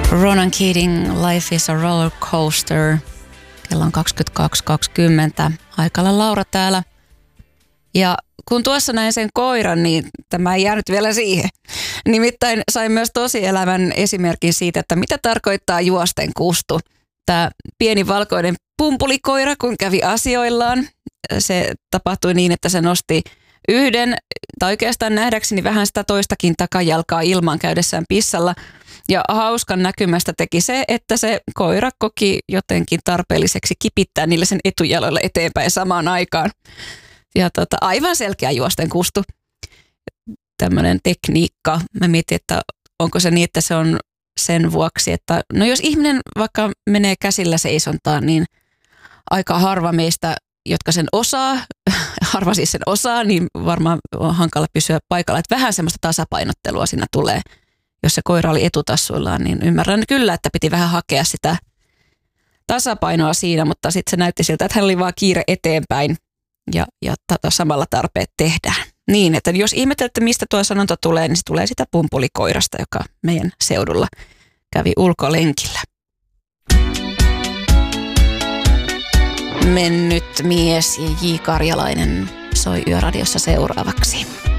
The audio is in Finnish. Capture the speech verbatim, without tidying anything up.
Ronan Keating, Life is a roller coaster. Kello on kaksikymmentäkaksi kaksikymmentä. Haikala Laura täällä. Ja kun tuossa näin sen koiran, niin tämä ei jäänyt vielä siihen. Nimittäin sain myös tosielämän esimerkin siitä, että mitä tarkoittaa juosten kustu. Tämä pieni valkoinen pumpulikoira, kun kävi asioillaan, se tapahtui niin, että se nosti yhden, tai oikeastaan nähdäkseni vähän sitä toistakin takajalkaa ilman käydessään pissalla. Ja hauskan näkymästä teki se, että se koira koki jotenkin tarpeelliseksi kipittää niille sen etujaloilla eteenpäin samaan aikaan. Ja tota, aivan selkeä juosten kustu. Tämmöinen tekniikka. Mä mietin, että onko se niin, että se on sen vuoksi, että no jos ihminen vaikka menee käsillä seisontaan, niin aika harva meistä, jotka sen osaa, harva siis sen osaa, niin varmaan on hankala pysyä paikalla. Että vähän semmoista tasapainottelua siinä tulee. Jos se koira oli etutassuillaan, niin ymmärrän kyllä, että piti vähän hakea sitä tasapainoa siinä, mutta sitten se näytti siltä, että hän oli vaan kiire eteenpäin ja, ja ta- samalla tarpeet tehdään. Niin, että jos ihmettelette, mistä tuo sanonta tulee, niin se tulee sitä pumpulikoirasta, joka meidän seudulla kävi ulkolenkillä. Mennyt mies ja J. Karjalainen soi Yöradiossa seuraavaksi.